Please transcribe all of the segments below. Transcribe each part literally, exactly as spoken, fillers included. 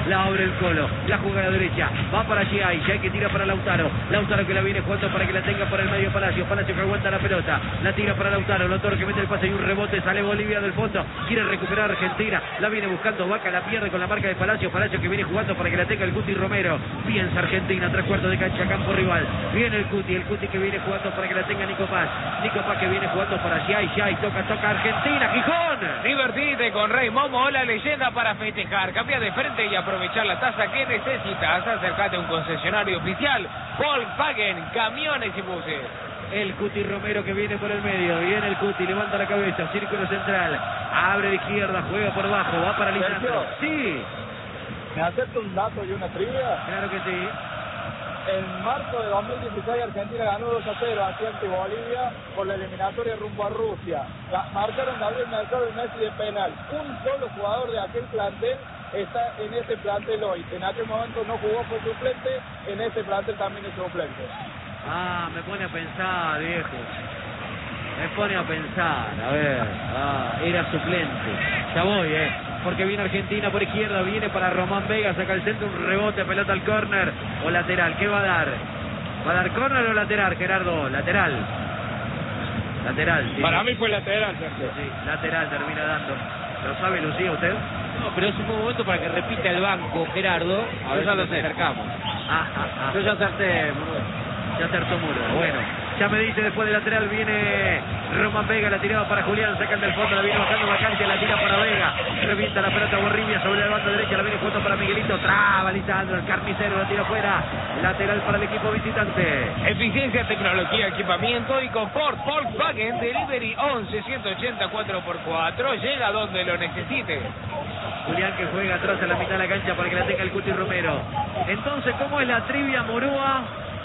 La abre el Colo. La juega a la derecha. Va para Giai. Giai que tira para Lautaro. Lautaro que la viene jugando para que la tenga por el medio Palacio. Palacio que aguanta la pelota. La tira para Lautaro. Lautaro que mete el pase y un rebote. Sale Bolivia del fondo. Quiere recuperar Argentina. La viene buscando Vaca. La pierde con la marca de Palacio. Palacio que viene jugando para que la tenga el Cuti Romero. Piensa Argentina. Tres cuartos de cancha. Campo rival. Viene el Cuti. El Cuti que viene jugando para que la tenga Nico Paz. Nico Paz que viene jugando para Giai. Giai toca, toca Argentina. Gijón. Divertite con Rey Momo, la leyenda para festejar. Cambia de frente y aprovechar la tasa que necesitas. Acércate a un concesionario oficial. Volkswagen, camiones y buses. El Cuti Romero que viene por el medio. Viene el Cuti, levanta la cabeza. Círculo central. Abre de izquierda, juega por abajo. Va para Lisandro. Sí. ¿Me acepto un dato y una trivia? Claro que sí. En marzo de dos mil dieciséis Argentina ganó dos a cero aquí ante Bolivia por la eliminatoria rumbo a Rusia. Marcaron Gabriel Mercado y Messi de penal. Un solo jugador de aquel plantel está en ese plantel hoy. En aquel momento no jugó, fue suplente. En ese plantel también es suplente. Ah, me pone a pensar, viejo. Me pone a pensar. A ver, ah, era suplente. Ya voy, eh. Porque viene Argentina por izquierda, viene para Román Vega, saca el centro, un rebote, pelota al córner o lateral. ¿Qué va a dar? ¿Va a dar córner o lateral, Gerardo? Lateral. Lateral, sí. Para mí fue lateral, Sergio. Sí, lateral termina dando. ¿Lo sabe, Lucía, usted? No, pero es un buen momento para que repita el banco, Gerardo. A ver si nos acercamos. Ah, ah, ah. Yo ya acerté, Ya acertó Muro. Bueno, ya me dice después del lateral viene Román Vega, la tiraba para Julián, sacan del fondo, la viene bajando Vacante, la tira para Vega, revienta la pelota Borribia sobre la banda derecha, la viene jugando para Miguelito, traba Lisandro, el carnicero la tira afuera, lateral para el equipo visitante. Eficiencia, tecnología, equipamiento y confort. Volkswagen Delivery once ciento ochenta cuatro por cuatro. Llega donde lo necesite. Julián que juega atrás a la mitad de la cancha para que la tenga el Cuti Romero. Entonces, ¿cómo es la trivia, Murúa?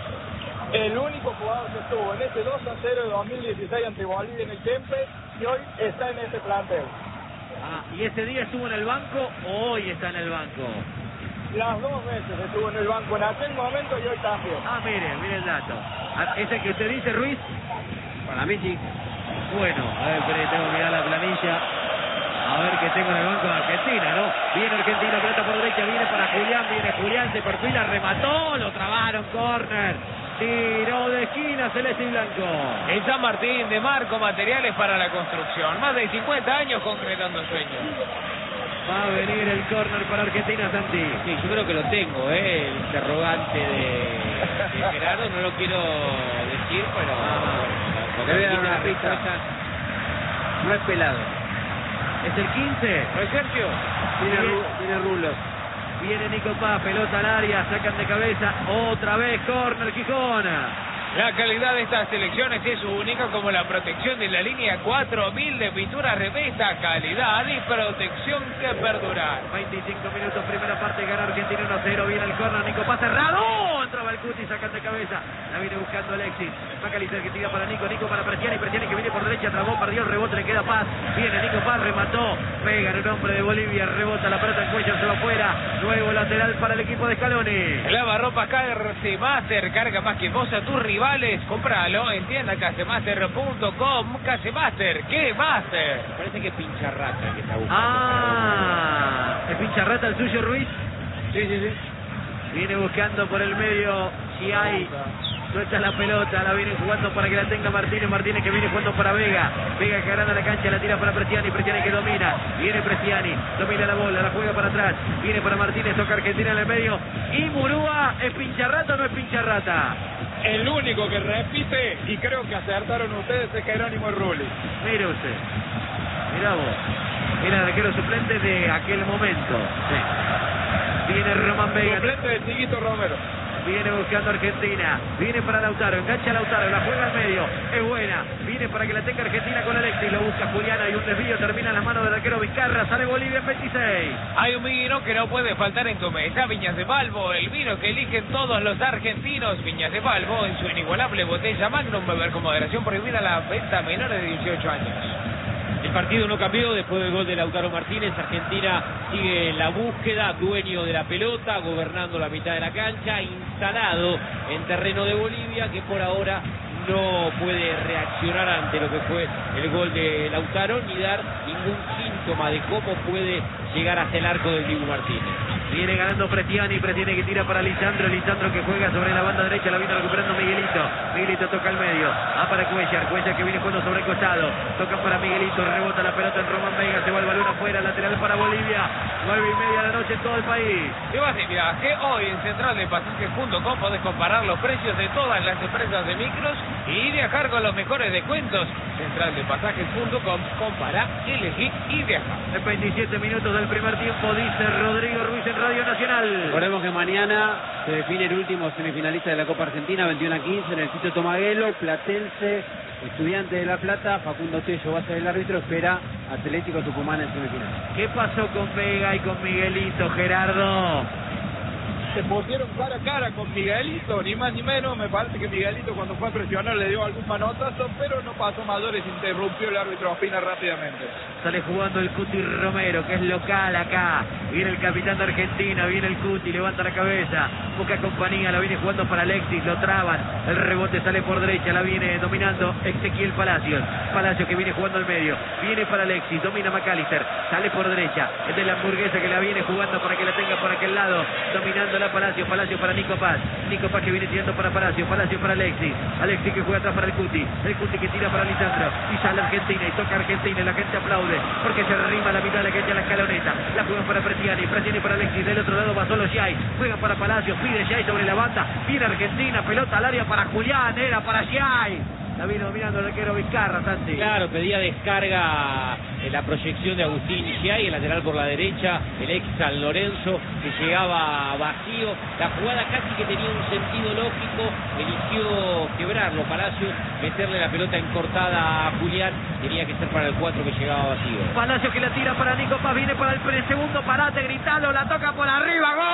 El único jugador que estuvo en ese dos a cero de dos mil dieciséis ante Bolivia en el Kempes y hoy está en ese plantel. Ah, ¿y ese día estuvo en el banco o hoy está en el banco? Las dos veces estuvo en el banco, en aquel momento y hoy también. Ah, mire, mire el dato. Ah, ¿ese que usted dice, Ruiz? Para mí sí. Bueno, a ver, pero tengo que mirar la planilla. A ver qué tengo en el banco de Argentina, ¿no? Viene Argentina, pelota por derecha, viene para Julián, viene Julián, se perfila, remató, lo trabaron, córner. Tiro de esquina, celeste y blanco. En San Martín, de Marco, materiales para la construcción. Más de cincuenta años concretando sueños. Va a venir el córner para Argentina, Santi. Sí, yo creo que lo tengo, ¿eh? El interrogante de, de Gerardo, no lo quiero decir, pero... Ah, porque le voy a dar la una pista. respuesta no es pelado. ¿Es el quince? ¿No es Sergio? Viene, Tiene, Ru- tiene rulos. viene Nico Paz, pelota al área, sacan de cabeza, otra vez córner Gijón. La calidad de estas selecciones es única, como la protección de la línea cuatro mil de pintura revista, calidad y protección que perdurar. veinticinco minutos, primera parte, gana Argentina uno a cero, viene el córner, Nico Paz cerrado, entraba el Cuti, sacan de cabeza, la viene buscando Alexis, Macalister que tira para Nico, Nico para Prestiani, Prestiani que viene por derecha, trabó, perdió el rebote, le queda Paz, viene Nico Paz, remató, pega en el hombre de Bolivia, rebota la pelota en cuello, se va afuera, nuevo lateral para el equipo de Scaloni. Lavarropas Casemaster, carga más que vos a tus rivales, compralo en tienda casemaster punto com. Casemaster, ¿qué Master? Parece que es pincharrata que está buscando. Ah, ¿es pincharrata el suyo, Ruiz? Sí, sí, sí. Viene buscando por el medio, si hay, suelta la pelota, la viene jugando para que la tenga Martínez, Martínez que viene jugando para Vega, Vega que agranda la cancha, la tira para Prestiani, Prestiani que domina, viene Prestiani, domina la bola, la juega para atrás, viene para Martínez, toca Argentina en el medio, y Murúa, ¿es pincharrata o no es pincharrata? El único que repite, y creo que acertaron ustedes, es Jerónimo Rulli. Mire usted, mira vos, era el arquero suplente de aquel momento. Sí. Viene Román Vega. Suplente de Tiguito Romero. Viene buscando Argentina, viene para Lautaro, engancha Lautaro, la juega al medio, es buena, viene para que la tenga Argentina con Alexis, lo busca Juliana y un desvío, termina en las manos del arquero Vizcarra, sale Bolivia en veintiséis. Hay un vino que no puede faltar en tu mesa, Viñas de Balbo, el vino que eligen todos los argentinos. Viñas de Balbo, en su inigualable botella Magnum, beber con moderación, prohibida la venta a menores de dieciocho años. El partido no cambió después del gol de Lautaro Martínez. Argentina sigue en la búsqueda, dueño de la pelota, gobernando la mitad de la cancha, instalado en terreno de Bolivia, que por ahora no puede reaccionar ante lo que fue el gol de Lautaro, ni dar ningún síntoma de cómo puede llegar hasta el arco del Dibu Martínez. Viene ganando Prestiani, Prestiani que tira para Lisandro, Lisandro que juega sobre la banda derecha, la viene recuperando Miguelito. Miguelito toca al medio, va para Cuellar, Cuellar que viene jugando sobre el costado, toca para Miguelito, rebota la pelota en Román Vega, se va el balón afuera, lateral para Bolivia, nueve y media de la noche en todo el país. Si vas de viaje, hoy en central de pasajes punto com podés comparar los precios de todas las empresas de micros y viajar con los mejores descuentos. central de pasajes punto com, compara, elegí y viaja. En veintisiete minutos del primer tiempo, dice Rodrigo Ruiz en Radio Nacional. Recordemos que mañana se define el último semifinalista de la Copa Argentina, veintiuno a quince, en el sitio Tomaguelo, Platense, Estudiante de La Plata, Facundo Tello va a ser el árbitro, espera Atlético Tucumán en semifinal. ¿Qué pasó con Vega y con Miguelito, Gerardo? Se pusieron cara a cara con Miguelito, ni más ni menos. Me parece que Miguelito cuando fue a presionar le dio algún manotazo, pero no pasó mayores, interrumpió el árbitro Ospina rápidamente. Sale jugando el Cuti Romero, que es local acá. Viene el capitán de Argentina, viene el Cuti, levanta la cabeza. Poca compañía, la viene jugando para Alexis, lo traban. El rebote sale por derecha, la viene dominando Ezequiel Palacios. Palacios que viene jugando al medio. Viene para Alexis, domina McAllister, sale por derecha. Es de la hamburguesa que la viene jugando para que la tenga por aquel lado. Dominando la Palacio, Palacio para Nico Paz. Nico Paz que viene tirando para Palacio, Palacio para Alexis. Alexis que juega atrás para el Cuti. El Cuti que tira para Lisandro. Y sale Argentina y toca Argentina y la gente aplaude porque se arrima la mitad de la cancha a la escaloneta. La juegan para Prestiani, Prestiani para Alexis. Del otro lado va solo Giai. Juega para Palacio, pide Giai sobre la banda. Viene Argentina, pelota al área para Julián, era para Giai. La vino dominando el arquero Vizcarra, Santi. Claro, pedía descarga en la proyección de Agustín Giai, el lateral por la derecha, el ex San Lorenzo, que llegaba vacío. La jugada casi que tenía un sentido lógico, eligió quebrarlo Palacios, meterle la pelota encortada a Julián, tenía que ser para el cuatro que llegaba vacío. Palacio que la tira para Nico Paz, viene para el segundo parate, gritalo, la toca por arriba, ¡gol!